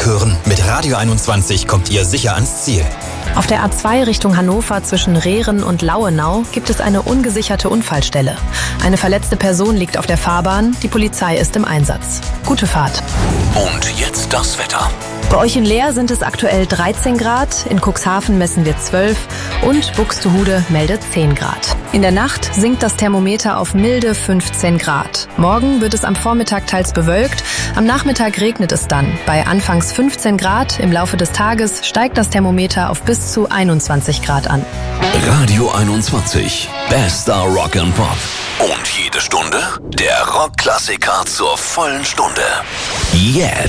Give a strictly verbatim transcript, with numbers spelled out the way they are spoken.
hören. Mit Radio einundzwanzig kommt ihr sicher ans Ziel. Auf der A zwei Richtung Hannover zwischen Rehren und Lauenau gibt es eine ungesicherte Unfallstelle. Eine verletzte Person liegt auf der Fahrbahn, die Polizei ist im Einsatz. Gute Fahrt. Und jetzt das Wetter. Bei euch in Leer sind es aktuell dreizehn Grad, in Cuxhaven messen wir zwölf und Buxtehude meldet zehn Grad. In der Nacht sinkt das Thermometer auf milde fünfzehn Grad. Morgen wird es am Vormittag teils bewölkt, am Nachmittag regnet es dann. Bei anfangs fünfzehn Grad, im Laufe des Tages steigt das Thermometer auf bis zu einundzwanzig Grad an. Radio einundzwanzig, bester Rock and Pop. Und jede Stunde der Rockklassiker zur vollen Stunde. Jetzt.